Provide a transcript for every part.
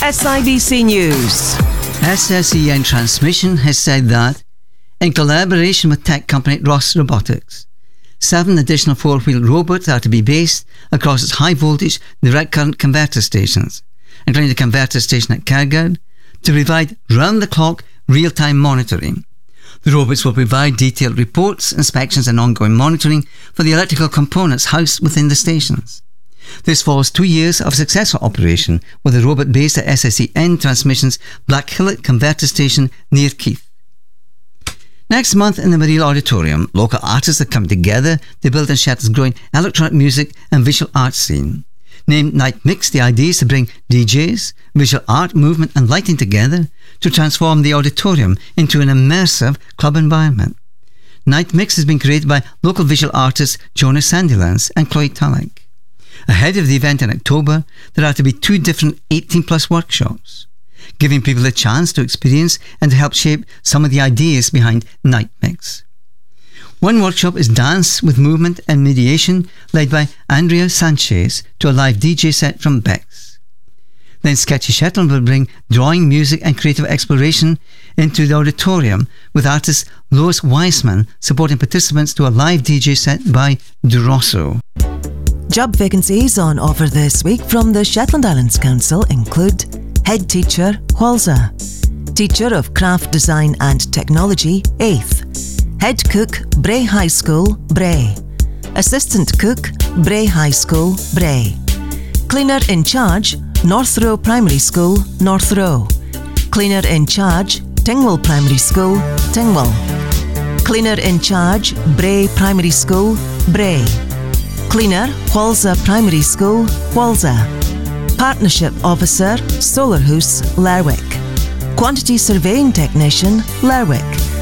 SIBC News. SSEN Transmission has said that, in collaboration with tech company Ross Robotics, 7 additional 4-wheel robots are to be based across its high-voltage direct current converter stations, including the converter station at Cairngorm, to provide round-the-clock real-time monitoring. The robots will provide detailed reports, inspections and ongoing monitoring for the electrical components housed within the stations. This follows 2 years of successful operation with a robot based at SSEN Transmission's Black Hillock Converter Station near Keith. Next month in the Mareel Auditorium, local artists are coming together to build on Shetland's growing electronic music and visual arts scene. Named Night Mix, the idea is to bring DJs, visual art, movement and lighting together to transform the auditorium into an immersive club environment. Night Mix has been created by local visual artists Jonas Sandilands and Chloe Tulloch. Ahead of the event in October, there are to be 2 different 18-plus workshops, giving people a chance to experience and to help shape some of the ideas behind Night Mix. One workshop is Dance with Movement and Mediation, led by Andrea Sanchez, to a live DJ set from Bex. Then Sketchy Shetland will bring drawing, music and creative exploration into the auditorium, with artist Lois Weissman supporting participants to a live DJ set by Durosso. Job vacancies on offer this week from the Shetland Islands Council include Head Teacher, Whalza; Teacher of Craft Design and Technology, 8th; Head Cook, Bray High School, Bray; Assistant Cook, Bray High School, Bray; Cleaner in Charge, North Row Primary School, North Row; Cleaner in Charge, Tingwell Primary School, Tingwell; Cleaner in Charge, Bray Primary School, Bray; Cleaner, Whalza Primary School, Whalza; Partnership Officer, Solarhouse, Lerwick; Quantity Surveying Technician, Lerwick;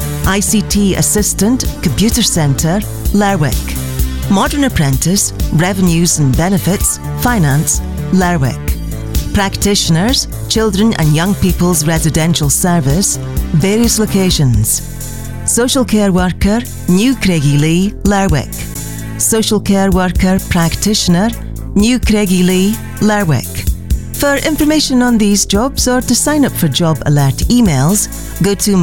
ICT Assistant, Computer Centre, Lerwick; Modern Apprentice, Revenues and Benefits, Finance, Lerwick; Practitioners, Children and Young People's Residential Service, various locations; Social Care Worker, New Craigielee, Lerwick; Social Care Worker Practitioner, New Craigielee, Lerwick. For information on these jobs or to sign up for job alert emails, go to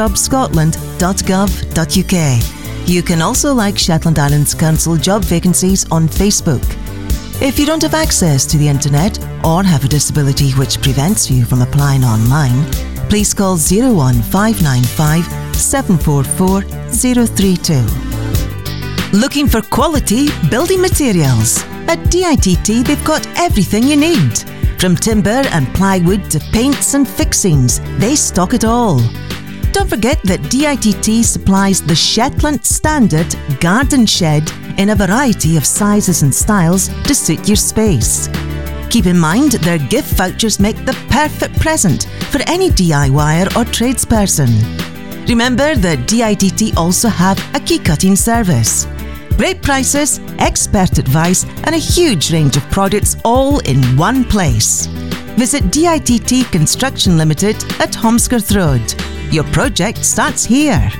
myjobscotland.gov.uk. You can also like Shetland Islands Council job vacancies on Facebook. If you don't have access to the internet or have a disability which prevents you from applying online, please call 01595 744 032. Looking for quality building materials? At DITT they've got everything you need. From timber and plywood to paints and fixings, they stock it all. Don't forget that DITT supplies the Shetland Standard Garden Shed in a variety of sizes and styles to suit your space. Keep in mind their gift vouchers make the perfect present for any DIYer or tradesperson. Remember that DITT also have a key cutting service. Great prices, expert advice and a huge range of products all in one place. Visit DITT Construction Limited at Holmescroft Road. Your project starts here.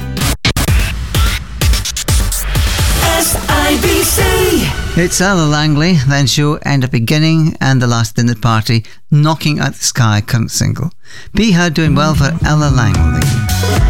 SIBC. It's Ella Langley, then show End Up Beginning and The Last Dinner Party, Knocking at the Sky, current single. Be Her doing well for Ella Langley.